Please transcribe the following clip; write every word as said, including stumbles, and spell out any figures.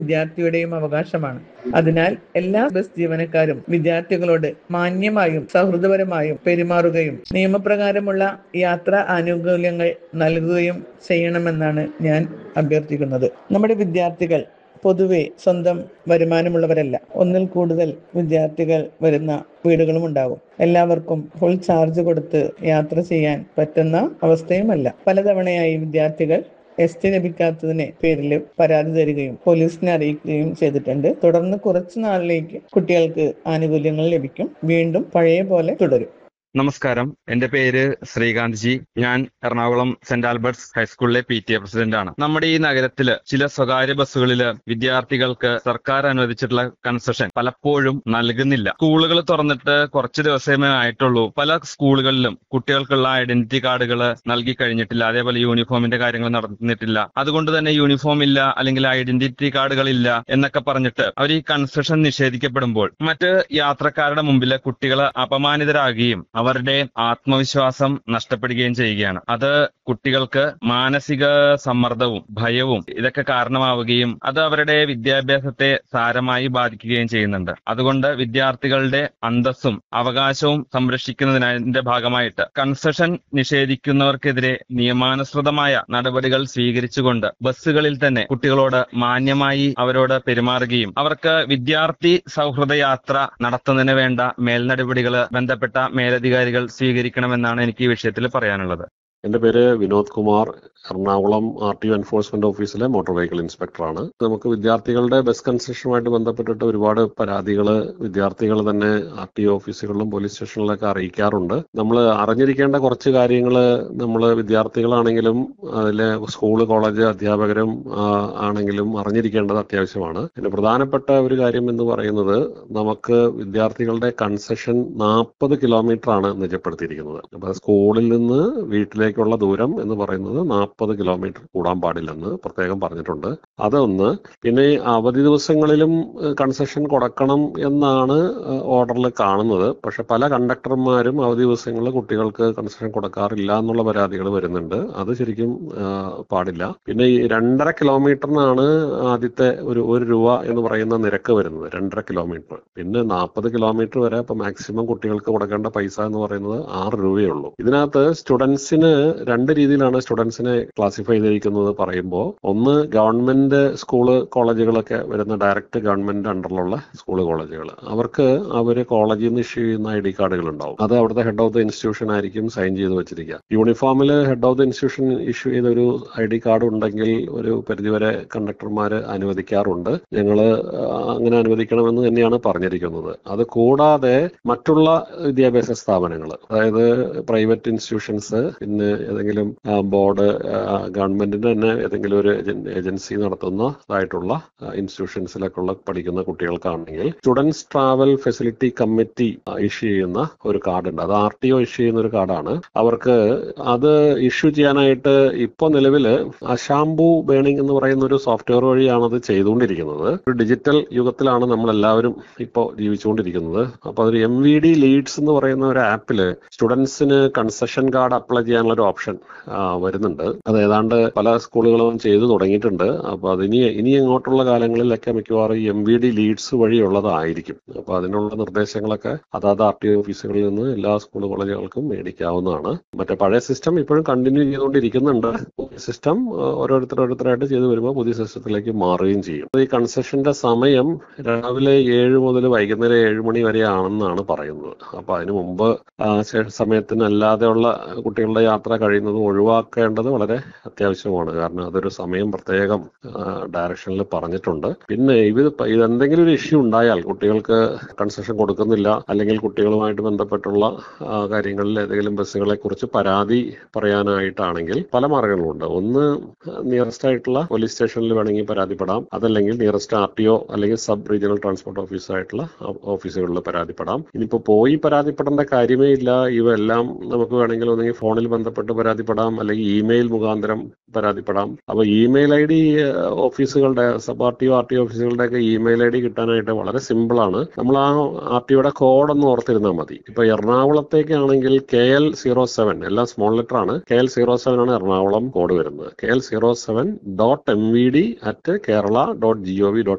വിദ്യാർത്ഥിയുടെയും അവകാശമാണ്. അതിനാൽ എല്ലാ ബസ് ജീവനക്കാരും വിദ്യാർത്ഥികളോട് മാന്യമായും സൗഹൃദപരമായും പെരുമാറുകയും നിയമപ്രകാരമുള്ള യാത്രാ ആനുകൂല്യങ്ങൾ നൽകുകയും ചെയ്യണമെന്നാണ് ഞാൻ അഭ്യർത്ഥിക്കുന്നത്. നമ്മുടെ വിദ്യാർത്ഥികൾ പൊതുവെ സ്വന്തം വരുമാനമുള്ളവരല്ല. ഒന്നിൽ കൂടുതൽ വിദ്യാർത്ഥികൾ വരുന്ന വീടുകളും ഉണ്ടാവും. എല്ലാവർക്കും ഫുൾ ചാർജ് കൊടുത്ത് യാത്ര ചെയ്യാൻ പറ്റുന്ന അവസ്ഥയുമല്ല. പലതവണയായി വിദ്യാർത്ഥികൾ എസ് ടി ലഭിക്കാത്തതിന് പേരിൽ പരാതി തരികയും പോലീസിനെ അറിയിക്കുകയും ചെയ്തിട്ടുണ്ട്. തുടർന്ന് കുറച്ചു നാളിലേക്ക് കുട്ടികൾക്ക് ആനുകൂല്യങ്ങൾ ലഭിക്കും. വീണ്ടും പഴയ പോലെ തുടരും. നമസ്കാരം, എന്റെ പേര് ശ്രീകാന്ത് ജി. ഞാൻ എറണാകുളം സെന്റ് ആൽബർട്ട്സ് ഹൈസ്കൂളിലെ പി ടി എ പ്രസിഡന്റ് ആണ്. നമ്മുടെ ഈ നഗരത്തില് ചില സ്വകാര്യ ബസ്സുകളില് വിദ്യാർത്ഥികൾക്ക് സർക്കാർ അനുവദിച്ചിട്ടുള്ള കൺസെഷൻ പലപ്പോഴും നൽകുന്നില്ല. സ്കൂളുകൾ തുറന്നിട്ട് കുറച്ച് ദിവസമേ ആയിട്ടുള്ളൂ. പല സ്കൂളുകളിലും കുട്ടികൾക്കുള്ള ഐഡന്റിറ്റി കാർഡുകൾ നൽകി കഴിഞ്ഞിട്ടില്ല. അതേപോലെ യൂണിഫോമിന്റെ കാര്യങ്ങൾ നടന്നിട്ടില്ല. അതുകൊണ്ട് തന്നെ യൂണിഫോം ഇല്ല അല്ലെങ്കിൽ ഐഡന്റിറ്റി കാർഡുകൾ ഇല്ല എന്നൊക്കെ പറഞ്ഞിട്ട് അവർ ഈ കൺസെഷൻ നിഷേധിക്കപ്പെടുമ്പോൾ മറ്റ് യാത്രക്കാരുടെ മുമ്പിൽ കുട്ടികൾ അപമാനിതരാകുകയും അവരുടെ ആത്മവിശ്വാസം നഷ്ടപ്പെടുകയും ചെയ്യുകയാണ്. അത് കുട്ടികൾക്ക് മാനസിക സമ്മർദ്ദവും ഭയവും ഇതൊക്കെ കാരണമാവുകയും അത് അവരുടെ വിദ്യാഭ്യാസത്തെ സാരമായി ബാധിക്കുകയും ചെയ്യുന്നുണ്ട്. അതുകൊണ്ട് വിദ്യാർത്ഥികളുടെ അന്തസ്സും അവകാശവും സംരക്ഷിക്കുന്നതിന്റെ ഭാഗമായിട്ട് കൺസെഷൻ നിഷേധിക്കുന്നവർക്കെതിരെ നിയമാനുസൃതമായ നടപടികൾ സ്വീകരിച്ചുകൊണ്ട് ബസ്സുകളിൽ തന്നെ കുട്ടികളോട് മാന്യമായി അവരോട് പെരുമാറുകയും അവർക്ക് വിദ്യാർത്ഥി സൗഹൃദ യാത്ര നടത്തുന്നതിന് വേണ്ട മേൽനടപടികൾ ബന്ധപ്പെട്ട മേലധികാരികൾ സ്വീകരിക്കണമെന്നാണ് എനിക്ക് ഈ വിഷയത്തിൽ പറയാനുള്ളത്. എന്റെ പേര് Vinod Kumar. Ernakulam R T O enforcement ഓഫീസിലെ മോട്ടോർ വെഹിക്കിൾ ഇൻസ്പെക്ടറാണ്. നമുക്ക് വിദ്യാർത്ഥികളുടെ ബസ് കൺസെഷനുമായിട്ട് ബന്ധപ്പെട്ടിട്ട് ഒരുപാട് പരാതികൾ വിദ്യാർത്ഥികൾ തന്നെ ആർ ടി ഒ ഓഫീസുകളിലും പോലീസ് സ്റ്റേഷനിലൊക്കെ അറിയിക്കാറുണ്ട്. നമ്മൾ അറിഞ്ഞിരിക്കേണ്ട കുറച്ച് കാര്യങ്ങൾ നമ്മൾ വിദ്യാർത്ഥികളാണെങ്കിലും അതിലെ സ്കൂള് കോളേജ് അധ്യാപകരും ആണെങ്കിലും അറിഞ്ഞിരിക്കേണ്ടത് അത്യാവശ്യമാണ്. പിന്നെ പ്രധാനപ്പെട്ട ഒരു കാര്യം എന്ന് പറയുന്നത് നമുക്ക് വിദ്യാർത്ഥികളുടെ കൺസെഷൻ നാൽപ്പത് കിലോമീറ്റർ ആണ് നിജപ്പെടുത്തിയിരിക്കുന്നത്. അപ്പൊ സ്കൂളിൽ നിന്ന് വീട്ടിലേക്കുള്ള ദൂരം എന്ന് പറയുന്നത് നാൽപ്പത് കിലോമീറ്റർ കൂടാൻ പാടില്ലെന്ന് പ്രത്യേകം പറഞ്ഞിട്ടുണ്ട്. അതൊന്ന്. പിന്നെ അവധി ദിവസങ്ങളിലും കൺസെഷൻ കൊടുക്കണം എന്നാണ് ഓർഡറിൽ കാണുന്നത്. പക്ഷെ പല കണ്ടക്ടർമാരും അവധി ദിവസങ്ങളിൽ കുട്ടികൾക്ക് കൺസെഷൻ കൊടുക്കാറില്ല എന്നുള്ള പരാതികൾ വരുന്നുണ്ട്. അത് ശരിക്കും പാടില്ല. പിന്നെ ഈ രണ്ടര കിലോമീറ്ററിനാണ് ആദ്യത്തെ ഒരു ഒരു രൂപ എന്ന് പറയുന്ന നിരക്ക് വരുന്നത്, രണ്ടര കിലോമീറ്റർ. പിന്നെ നാൽപ്പത് കിലോമീറ്റർ വരെ ഇപ്പൊ മാക്സിമം കുട്ടികൾക്ക് കൊടുക്കേണ്ട പൈസ എന്ന് പറയുന്നത് ആറ് രൂപയേ ഉള്ളൂ. ഇതിനകത്ത് സ്റ്റുഡൻസിന് രണ്ട് രീതിയിലാണ് സ്റ്റുഡൻസിനെ ക്ലാസിഫൈ ചെയ്തിരിക്കുന്നത് പറയുമ്പോൾ, ഒന്ന് ഗവൺമെന്റ് സ്കൂള് കോളേജുകളൊക്കെ വരുന്ന ഡയറക്റ്റ് ഗവൺമെന്റ് അണ്ടറിലുള്ള സ്കൂള് കോളേജുകൾ, അവർക്ക് അവര് കോളേജിൽ നിന്ന് ഇഷ്യൂ ചെയ്യുന്ന ഐ ഡി കാർഡുകൾ ഉണ്ടാവും. അത് അവിടുത്തെ ഹെഡ് ഓഫ് ദ ഇൻസ്റ്റിറ്റ്യൂഷൻ ആയിരിക്കും സൈൻ ചെയ്ത് വെച്ചിരിക്കുക. യൂണിഫോമിൽ head of the institution issue ചെയ്ത ഒരു ഐ ഡി കാർഡ് ഉണ്ടെങ്കിൽ ഒരു പരിധിവരെ കണ്ടക്ടർമാർ അനുവദിക്കാറുണ്ട്. ഞങ്ങൾ അങ്ങനെ അനുവദിക്കണമെന്ന് തന്നെയാണ് പറഞ്ഞിരിക്കുന്നത്. അത് കൂടാതെ മറ്റുള്ള വിദ്യാഭ്യാസ സ്ഥാപനങ്ങൾ, അതായത് പ്രൈവറ്റ് ഇൻസ്റ്റിറ്റ്യൂഷൻസ്, പിന്നെ ഏതെങ്കിലും ബോർഡ്, ഗവൺമെന്റിന്റെ തന്നെ ഏതെങ്കിലും ഒരു ഏജൻസി നടത്തുന്നതായിട്ടുള്ള ഇൻസ്റ്റിറ്റ്യൂഷൻസിലൊക്കെ പഠിക്കുന്ന കുട്ടികൾക്കാണെങ്കിൽ students travel facility committee issue ചെയ്യുന്ന ഒരു കാർഡുണ്ട്. അത് ആർ ടി ഒ ഇഷ്യൂ ചെയ്യുന്ന ഒരു കാർഡാണ്. അവർക്ക് അത് ഇഷ്യൂ ചെയ്യാനായിട്ട് ഇപ്പോൾ നിലവില് അശാംബു ബേണിംഗ് എന്ന് പറയുന്ന ഒരു സോഫ്റ്റ്വെയർ വഴിയാണ് അത് ചെയ്തുകൊണ്ടിരിക്കുന്നത്. ഒരു ഡിജിറ്റൽ യുഗത്തിലാണ് നമ്മൾ എല്ലാവരും ഇപ്പോൾ ജീവിച്ചുകൊണ്ടിരിക്കുന്നത്. അപ്പൊ അതൊരു എം വി ഡി ലീഡ്സ് എന്ന് പറയുന്ന ഒരു ആപ്പില് സ്റ്റുഡൻസിന് കൺസെഷൻ കാർഡ് അപ്ലൈ ചെയ്യാനുള്ള ഒരു ഓപ്ഷൻ വരുന്നുണ്ട്. അത് ഏതാണ്ട് പല സ്കൂളുകളും ചെയ്തു തുടങ്ങിയിട്ടുണ്ട്. അപ്പൊ അതിനി ഇനി അങ്ങോട്ടുള്ള കാലങ്ങളിലൊക്കെ മിക്കവാറും ഈ എം വി ഡി ലീഡ്സ് വഴിയുള്ളതായിരിക്കും. അപ്പൊ അതിനുള്ള നിർദ്ദേശങ്ങളൊക്കെ അതാത് ആർ ടി ഒ ഓഫീസുകളിൽ നിന്ന് എല്ലാ സ്കൂൾ കോളേജുകൾക്കും മേടിക്കാവുന്നതാണ്. മറ്റേ പഴയ സിസ്റ്റം ഇപ്പോഴും കണ്ടിന്യൂ ചെയ്തുകൊണ്ടിരിക്കുന്നുണ്ട്. പുതിയ സിസ്റ്റം ഓരോരുത്തരോരുത്തരായിട്ട് ചെയ്തു വരുമ്പോൾ പുതിയ സിസ്റ്റത്തിലേക്ക് മാറുകയും ചെയ്യും. ഈ കൺസെഷന്റെ സമയം രാവിലെ ഏഴ് മുതൽ വൈകുന്നേരം ഏഴ് മണി വരെ ആണെന്നാണ് പറയുന്നത്. അപ്പൊ അതിനു മുമ്പ് സമയത്തിനല്ലാതെയുള്ള കുട്ടികളുടെ യാത്ര കഴിയുന്നതും ഒഴിവാക്കേണ്ടത് വളരെ അത്യാവശ്യമാണ്. കാരണം അതൊരു സമയം പ്രത്യേകം ഡയറക്ഷനിൽ പറഞ്ഞിട്ടുണ്ട്. പിന്നെ ഇത് ഇതെന്തെങ്കിലും ഒരു ഇഷ്യൂ ഉണ്ടായാൽ, കുട്ടികൾക്ക് കൺസെഷൻ കൊടുക്കുന്നില്ല അല്ലെങ്കിൽ കുട്ടികളുമായിട്ട് ബന്ധപ്പെട്ടുള്ള കാര്യങ്ങളിൽ ഏതെങ്കിലും ബസ്സുകളെ കുറിച്ച് പരാതി പറയാനായിട്ടാണെങ്കിൽ പല മാർഗങ്ങളുണ്ട്. ഒന്ന്, നിയറസ്റ്റ് ആയിട്ടുള്ള പോലീസ് സ്റ്റേഷനിൽ വേണമെങ്കിൽ പരാതിപ്പെടാം. അതല്ലെങ്കിൽ നിയറസ്റ്റ് ആർ ടി ഒ അല്ലെങ്കിൽ സബ് റീജിയണൽ ട്രാൻസ്പോർട്ട് ഓഫീസായിട്ടുള്ള ഓഫീസുകളിൽ പരാതിപ്പെടാം. ഇനിയിപ്പോൾ പോയി പരാതിപ്പെടേണ്ട കാര്യമേ ഇല്ല. ഇവയെല്ലാം നമുക്ക് വേണമെങ്കിൽ ഒന്നെങ്കിൽ ഫോണിൽ ബന്ധപ്പെട്ട് ബന്ധപ്പെട്ട് പരാതിപ്പെടാം, അല്ലെങ്കിൽ ഇമെയിൽ മുഖാന്തരം പരാതിപ്പെടാം. അപ്പൊ ഇമെയിൽ ഐ ഡി ഓഫീസുകളുടെ sub R T O R T ഓഫീസുകളുടെ ഒക്കെ ഇമെയിൽ ഐ ഡി കിട്ടാനായിട്ട് വളരെ സിമ്പിൾ ആണ്. നമ്മൾ ആ ആർ ടിയുടെ കോഡ് ഒന്ന് ഓർത്തിരുന്നാൽ മതി. ഇപ്പൊ എറണാകുളത്തേക്കാണെങ്കിൽ കെ എൽ സീറോ സെവൻ, എല്ലാം സ്മോൾ ലെറ്റർ ആണ്. കെ എൽ സീറോ സെവൻ ആണ് എറണാകുളം കോഡ് വരുന്നത്. K L zero seven dot M V D at Kerala dot G O V dot